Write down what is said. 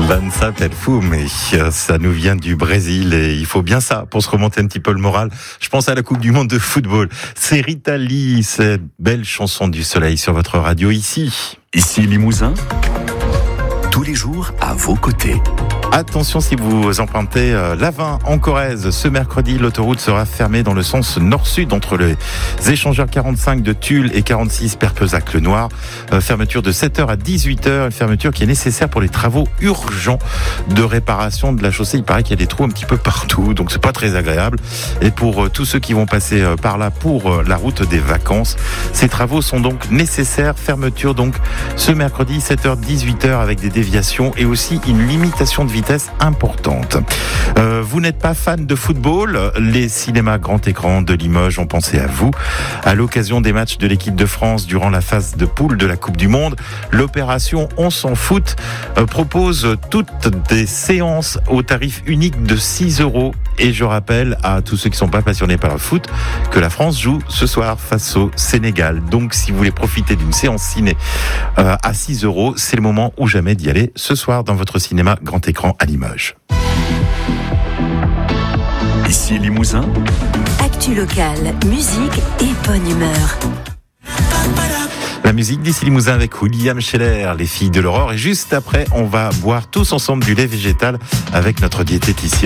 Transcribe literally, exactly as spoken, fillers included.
Lança Perfume, ça nous vient du Brésil et il faut bien ça pour se remonter un petit peu le moral. Je pense à la Coupe du Monde de football. C'est Rita Lee, cette belle chanson du soleil sur votre radio ici. Ici Limousin, tous les jours à vos côtés. Attention si vous empruntez l'A vingt en Corrèze. Ce mercredi, l'autoroute sera fermée dans le sens nord-sud entre les échangeurs quarante-cinq de Tulle et quarante-six Perpezac-le-Noir. Euh, fermeture de sept heures à dix-huit heures, une fermeture qui est nécessaire pour les travaux urgents de réparation de la chaussée. Il paraît qu'il y a des trous un petit peu partout, donc c'est pas très agréable. Et pour euh, tous ceux qui vont passer euh, par là pour euh, la route des vacances, ces travaux sont donc nécessaires. Fermeture donc ce mercredi, sept heures dix-huit heures avec des déviations et aussi une limitation de vitesse importante. Euh, vous n'êtes pas fan de football? Les cinémas grand écran de Limoges ont pensé à vous. À l'occasion des matchs de l'équipe de France durant la phase de poule de la Coupe du Monde, l'opération On s'en fout euh, propose toutes des séances au tarif unique de six euros. Et je rappelle à tous ceux qui ne sont pas passionnés par le foot que la France joue ce soir face au Sénégal. Donc si vous voulez profiter d'une séance ciné euh, à six euros, c'est le moment ou jamais d'y aller ce soir dans votre cinéma grand écran à Limoges. Ici Limousin, actu locale, musique et bonne humeur. La musique d'ici Limousin avec William Scheller, les filles de l'aurore. Et juste après, on va boire tous ensemble du lait végétal avec notre diététicienne.